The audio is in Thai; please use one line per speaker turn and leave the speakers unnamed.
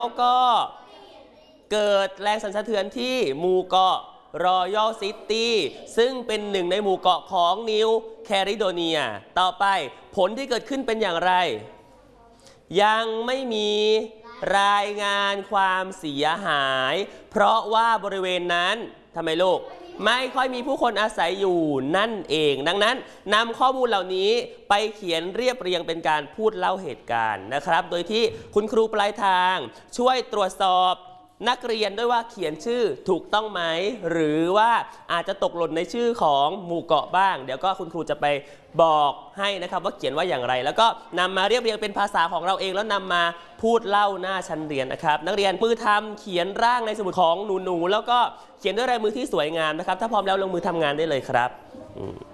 ก็เกิดแรงสั่นสะเทือนที่หมู่เกาะรอยัลซิตี้ซึ่งเป็นหนึ่งในหมู่เกาะของนิวแคลิโดเนียต่อไปผลที่เกิดขึ้นเป็นอย่างไรยังไม่มีรายงานความเสียหายเพราะว่าบริเวณนั้นทำไมลูกไม่ค่อยมีผู้คนอาศัยอยู่นั่นเองดังนั้นนำข้อมูลเหล่านี้ไปเขียนเรียบเรียงเป็นการพูดเล่าเหตุการณ์นะครับโดยที่คุณครูปลายทางช่วยตรวจสอบนักเรียนด้วยว่าเขียนชื่อถูกต้องไหมหรือว่าอาจจะตกหล่นในชื่อของหมู่เกาะบ้างเดี๋ยวก็คุณครูจะไปบอกให้นะครับว่าเขียนว่าอย่างไรแล้วก็นำมาเรียบเรียงเป็นภาษาของเราเองแล้วนำมาพูดเล่าหน้าชั้นเรียนนะครับนักเรียนมือทำเขียนร่างในสมุดของหนูๆแล้วก็เขียนด้วยลายมือที่สวยงามนะครับถ้าพร้อมแล้วลงมือทำงานได้เลยครับ